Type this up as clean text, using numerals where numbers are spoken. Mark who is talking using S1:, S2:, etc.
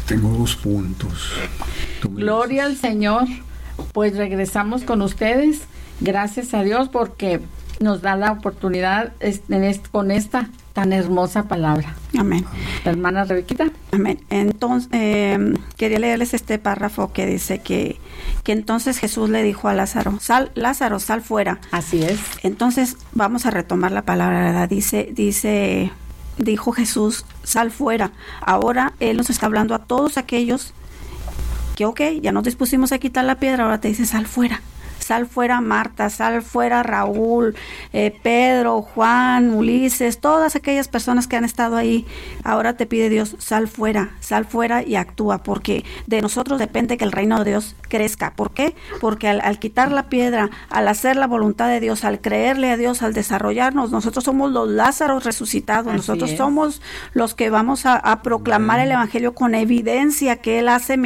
S1: Tengo 2 puntos.
S2: Gloria al Señor. Pues regresamos con ustedes. Gracias a Dios porque nos da la oportunidad con esta tan hermosa palabra.
S3: Amén.
S2: La hermana Rebequita.
S3: Amén. Entonces, quería leerles este párrafo que dice que entonces Jesús le dijo a Lázaro, Lázaro, sal fuera.
S2: Así es.
S3: Entonces, vamos a retomar la palabra, ¿verdad? Dijo Jesús, sal fuera. Ahora Él nos está hablando a todos aquellos que, ya nos dispusimos a quitar la piedra, ahora te dice, sal fuera. Sal fuera Marta, sal fuera Raúl, Pedro, Juan, Ulises, todas aquellas personas que han estado ahí. Ahora te pide Dios, sal fuera y actúa, porque de nosotros depende que el reino de Dios crezca. ¿Por qué? Porque al quitar la piedra, al hacer la voluntad de Dios, al creerle a Dios, al desarrollarnos, nosotros somos los Lázaros resucitados. Nosotros somos los que vamos a proclamar el evangelio con evidencia que Él hace